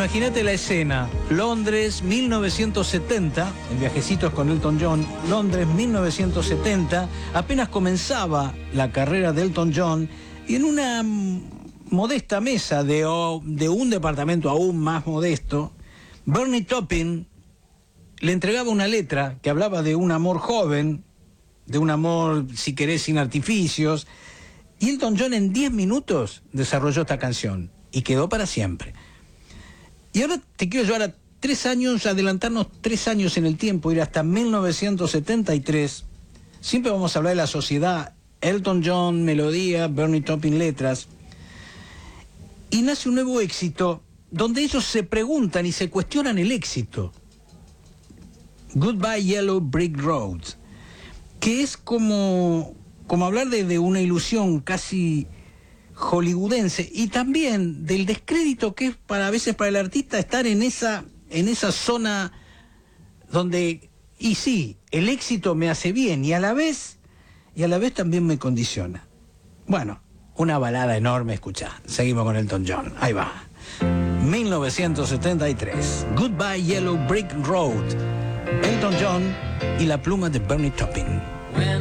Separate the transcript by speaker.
Speaker 1: Imagínate la escena, Londres 1970, en Viajecitos con Elton John, Londres 1970, apenas comenzaba la carrera de Elton John y en una modesta mesa de un departamento aún más modesto, Bernie Taupin le entregaba una letra que hablaba de un amor joven, de un amor, si querés, sin artificios, y Elton John en 10 minutos desarrolló esta canción y quedó para siempre. Y ahora te quiero llevar a 3 años, adelantarnos 3 años en el tiempo, ir hasta 1973. Siempre vamos a hablar de la sociedad, Elton John, melodía, Bernie Taupin, letras. Y nace un nuevo éxito donde ellos se preguntan y se cuestionan el éxito. Goodbye Yellow Brick Road, que es como hablar de una ilusión casi hollywoodense y también del descrédito que es a veces para el artista estar en esa zona donde, y sí, el éxito me hace bien y a la vez también me condiciona. Bueno, una balada enorme, escuchá. Seguimos con Elton John, ahí va. 1973, Goodbye Yellow Brick Road, Elton John y la pluma de Bernie Taupin.